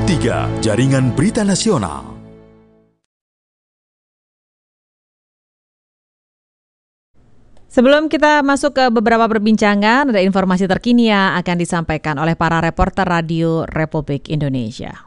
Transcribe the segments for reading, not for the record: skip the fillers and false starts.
Pro3, Jaringan Berita Nasional. Sebelum kita masuk ke beberapa perbincangan, ada informasi terkini yang akan disampaikan oleh para reporter Radio Republik Indonesia.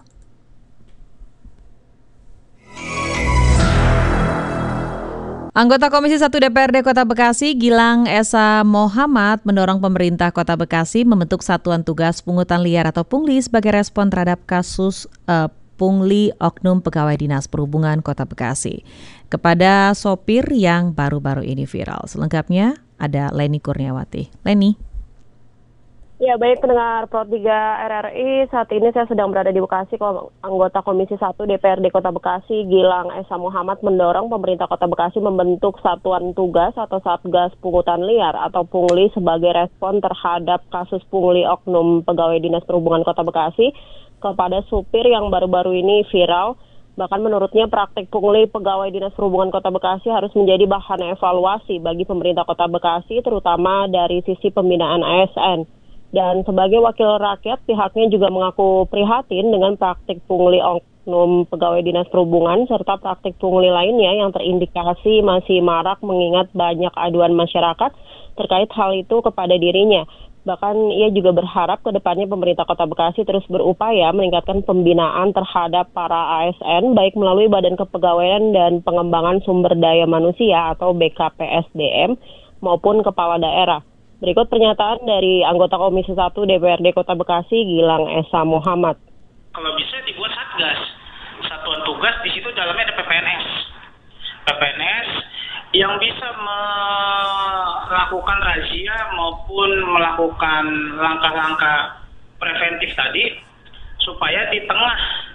Anggota Komisi 1 DPRD Kota Bekasi, Gilang Esa Mohamad, mendorong pemerintah Kota Bekasi membentuk Satuan Tugas Pungutan Liar atau Pungli sebagai respon terhadap kasus pungli oknum pegawai Dinas Perhubungan Kota Bekasi kepada sopir yang baru-baru ini viral. Selengkapnya ada Leni Kurniawati. Leni. Ya, baik pendengar Pro3 RRI, saat ini saya sedang berada di Bekasi. Anggota Komisi 1 DPRD Kota Bekasi, Gilang Esa Mohamad, mendorong pemerintah Kota Bekasi membentuk Satuan Tugas atau Satgas Pungutan Liar atau Pungli sebagai respon terhadap kasus pungli oknum pegawai Dinas Perhubungan Kota Bekasi kepada supir yang baru-baru ini viral. Bahkan menurutnya praktik pungli pegawai Dinas Perhubungan Kota Bekasi harus menjadi bahan evaluasi bagi pemerintah Kota Bekasi, terutama dari sisi pembinaan ASN. Dan sebagai wakil rakyat, pihaknya juga mengaku prihatin dengan praktik pungli oknum pegawai Dinas Perhubungan serta praktik pungli lainnya yang terindikasi masih marak mengingat banyak aduan masyarakat terkait hal itu kepada dirinya. Bahkan ia juga berharap ke depannya pemerintah Kota Bekasi terus berupaya meningkatkan pembinaan terhadap para ASN baik melalui Badan Kepegawaian dan Pengembangan Sumber Daya Manusia atau BKPSDM maupun kepala daerah. Berikut pernyataan dari anggota Komisi 1 DPRD Kota Bekasi, Gilang Esa Mohamad. Kalau bisa dibuat satgas, satuan tugas, di situ dalamnya ada PPNS. PPNS yang bisa melakukan razia maupun melakukan langkah-langkah preventif tadi, supaya di tengah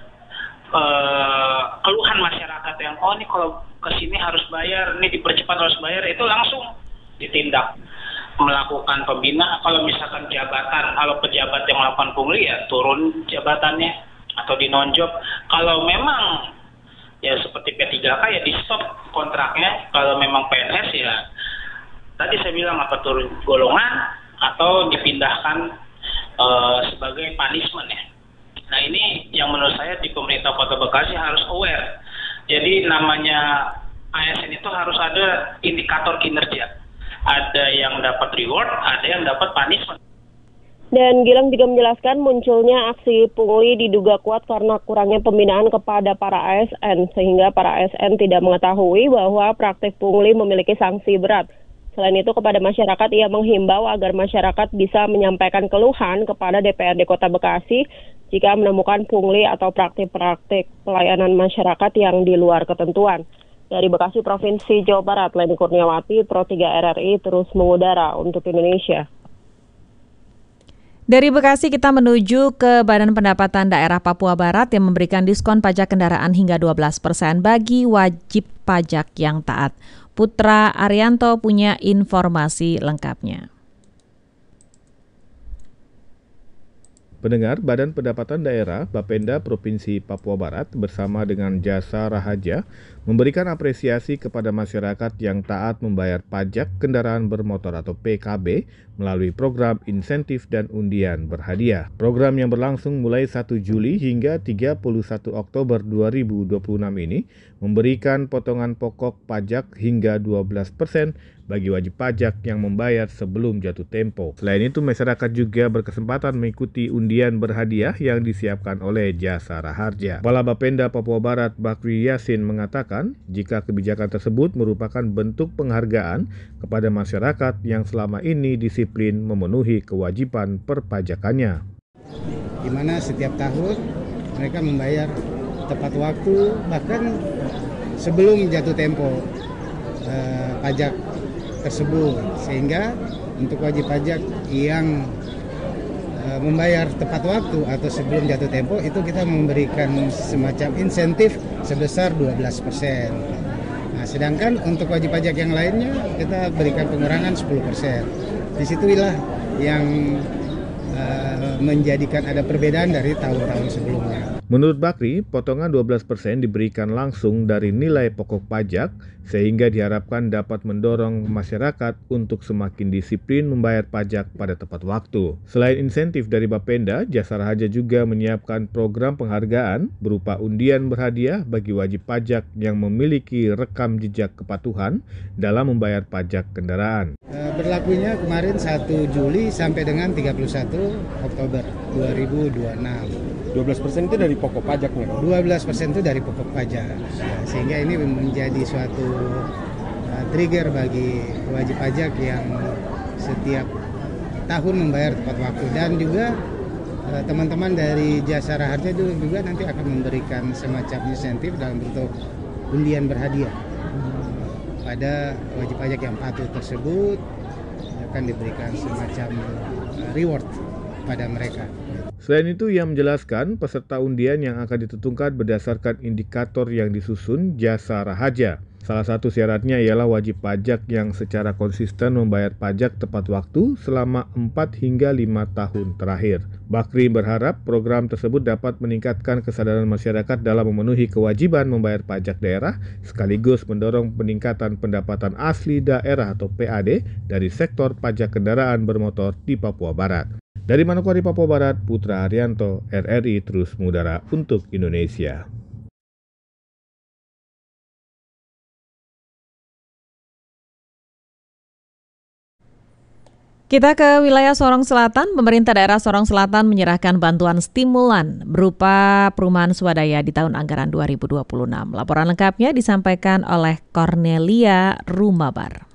keluhan masyarakat yang, oh ini kalau kesini harus bayar, ini dipercepat harus bayar, itu langsung ditindak. Melakukan pembinaan, kalau misalkan jabatan, kalau pejabat yang melakukan pungli ya turun jabatannya atau dinonjok. Kalau memang ya seperti P3K ya di stop kontraknya. Kalau memang PNS ya tadi saya bilang apa turun golongan atau dipindahkan sebagai punishment ya. Nah ini yang menurut saya di pemerintah Kota Bekasi harus aware. Jadi namanya ASN itu harus ada indikator kinerja. Ada yang dapat reward, ada yang dapat punishment. Dan Gilang juga menjelaskan munculnya aksi pungli diduga kuat karena kurangnya pembinaan kepada para ASN, sehingga para ASN tidak mengetahui bahwa praktik pungli memiliki sanksi berat. Selain itu, kepada masyarakat ia menghimbau agar masyarakat bisa menyampaikan keluhan kepada DPRD Kota Bekasi jika menemukan pungli atau praktik-praktik pelayanan masyarakat yang di luar ketentuan. Dari Bekasi, Provinsi Jawa Barat, Leni Kurniawati, Pro3 RRI terus mengudara untuk Indonesia. Dari Bekasi kita menuju ke Badan Pendapatan Daerah Papua Barat yang memberikan diskon pajak kendaraan hingga 12% bagi wajib pajak yang taat. Putra Arianto punya informasi lengkapnya. Pendengar, Badan Pendapatan Daerah Bapenda Provinsi Papua Barat bersama dengan Jasa Raharja memberikan apresiasi kepada masyarakat yang taat membayar pajak kendaraan bermotor atau PKB melalui program insentif dan undian berhadiah. Program yang berlangsung mulai 1 Juli hingga 31 Oktober 2026 ini memberikan potongan pokok pajak hingga 12% bagi wajib pajak yang membayar sebelum jatuh tempo. Selain itu, masyarakat juga berkesempatan mengikuti undian berhadiah yang disiapkan oleh Jasa Raharja. Kepala Bapenda Papua Barat Bakri Yasin mengatakan, jika kebijakan tersebut merupakan bentuk penghargaan kepada masyarakat yang selama ini disiplin memenuhi kewajiban perpajakannya. Di mana setiap tahun mereka membayar tepat waktu, bahkan sebelum jatuh tempo pajak tersebut, sehingga untuk wajib pajak yang membayar tepat waktu atau sebelum jatuh tempo itu kita memberikan semacam insentif sebesar 12%. Nah, sedangkan untuk wajib pajak yang lainnya kita berikan pengurangan 10%. Disitulah yang menjadikan ada perbedaan dari tahun-tahun sebelumnya. Menurut Bakri, potongan 12% diberikan langsung dari nilai pokok pajak sehingga diharapkan dapat mendorong masyarakat untuk semakin disiplin membayar pajak pada tepat waktu. Selain insentif dari Bapenda, Jasa Raharja juga menyiapkan program penghargaan berupa undian berhadiah bagi wajib pajak yang memiliki rekam jejak kepatuhan dalam membayar pajak kendaraan. Berlakunya kemarin 1 Juli sampai dengan 31 Oktober 2026. 12% itu dari pokok pajaknya? 12% itu dari pokok pajak. Sehingga ini menjadi suatu trigger bagi wajib pajak yang setiap tahun membayar tepat waktu. Dan juga teman-teman dari Jasa Raharja juga nanti akan memberikan semacam insentif dalam bentuk undian berhadiah. Pada wajib pajak yang patuh tersebut akan diberikan semacam reward pada mereka. Selain itu, ia menjelaskan peserta undian yang akan ditentukan berdasarkan indikator yang disusun Jasa Raharja. Salah satu syaratnya ialah wajib pajak yang secara konsisten membayar pajak tepat waktu selama 4 hingga 5 tahun terakhir. Bakri berharap program tersebut dapat meningkatkan kesadaran masyarakat dalam memenuhi kewajiban membayar pajak daerah, sekaligus mendorong peningkatan pendapatan asli daerah atau PAD dari sektor pajak kendaraan bermotor di Papua Barat. Dari Manokwari, Papua Barat, Putra Haryanto, RRI terus mengudara untuk Indonesia. Kita ke wilayah Sorong Selatan. Pemerintah daerah Sorong Selatan menyerahkan bantuan stimulan berupa perumahan swadaya di tahun anggaran 2026. Laporan lengkapnya disampaikan oleh Cornelia Rumabar.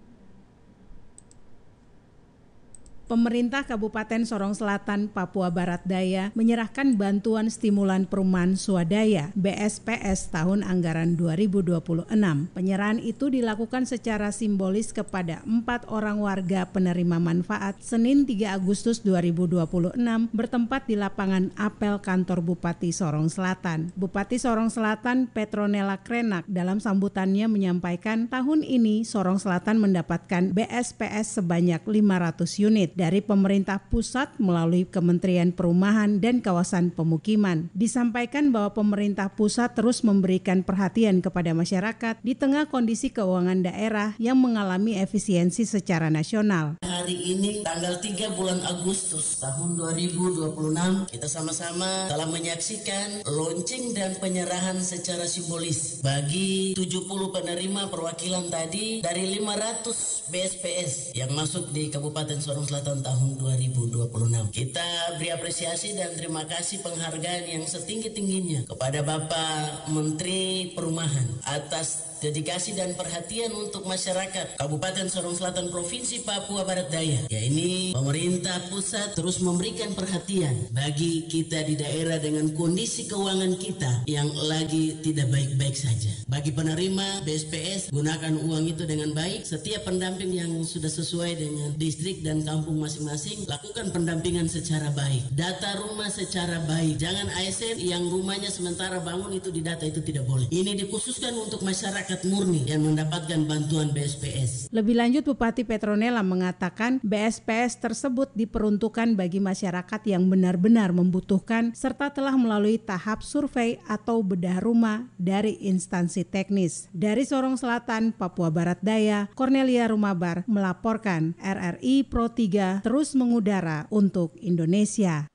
Pemerintah Kabupaten Sorong Selatan, Papua Barat Daya menyerahkan bantuan stimulan perumahan swadaya BSPS tahun anggaran 2026. Penyerahan itu dilakukan secara simbolis kepada 4 orang warga penerima manfaat Senin 3 Agustus 2026 bertempat di lapangan apel kantor Bupati Sorong Selatan. Bupati Sorong Selatan Petronella Krenak dalam sambutannya menyampaikan tahun ini Sorong Selatan mendapatkan BSPS sebanyak 500 unit dari pemerintah pusat melalui Kementerian Perumahan dan Kawasan Pemukiman. Disampaikan bahwa pemerintah pusat terus memberikan perhatian kepada masyarakat di tengah kondisi keuangan daerah yang mengalami efisiensi secara nasional. Hari ini tanggal 3 bulan Agustus tahun 2026 kita sama-sama telah menyaksikan launching dan penyerahan secara simbolis bagi 70 penerima perwakilan tadi dari 500 BSPS yang masuk di Kabupaten Sorong Selatan tahun 2026. Kita beri apresiasi dan terima kasih penghargaan yang setinggi-tingginya kepada Bapak Menteri Perumahan atas dedikasi dan perhatian untuk masyarakat Kabupaten Sorong Selatan Provinsi Papua Barat Daya. Ya, ini pemerintah pusat terus memberikan perhatian bagi kita di daerah dengan kondisi keuangan kita yang lagi tidak baik-baik saja. Bagi penerima BSPS, gunakan uang itu dengan baik. Setiap pendamping yang sudah sesuai dengan distrik dan kampung masing-masing, lakukan pendampingan secara baik. Data rumah secara baik. Jangan ASN yang rumahnya sementara bangun itu didata, itu tidak boleh. Ini dikhususkan untuk masyarakat murni yang mendapatkan bantuan BSPS. Lebih lanjut, Bupati Petronella mengatakan BSPS tersebut diperuntukkan bagi masyarakat yang benar-benar membutuhkan serta telah melalui tahap survei atau bedah rumah dari instansi teknis. Dari Sorong Selatan, Papua Barat Daya, Cornelia Rumabar melaporkan. RRI Pro 3 terus mengudara untuk Indonesia.